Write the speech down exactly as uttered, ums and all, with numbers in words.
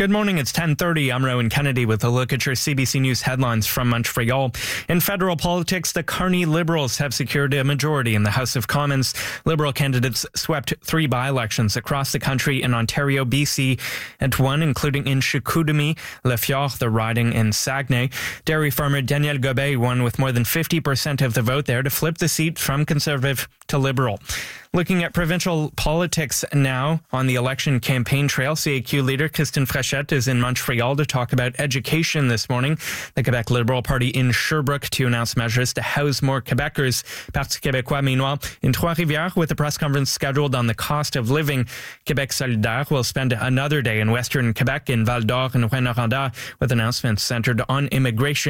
Good morning, it's ten thirty. I'm Rowan Kennedy with a look at your C B C News headlines from Montreal. In federal politics, the Carney Liberals have secured a majority in the House of Commons. Liberal candidates swept three by-elections across the country in Ontario, B C, and one including in Chicoutimi, Le Fjord, the riding in Saguenay. Dairy farmer Daniel Gobet won with more than fifty percent of the vote there to flip the seat from Conservative to Liberal. Looking at provincial politics now on the election campaign trail, C A Q leader Christine Frechette is in Montreal to talk about education this morning. The Quebec Liberal Party in Sherbrooke to announce measures to house more Quebecers. Parti québécois, meanwhile, in Trois-Rivières with a press conference scheduled on the cost of living. Québec solidaire will spend another day in Western Quebec in Val-d'Or and Rouyn-Noranda with announcements centered on immigration.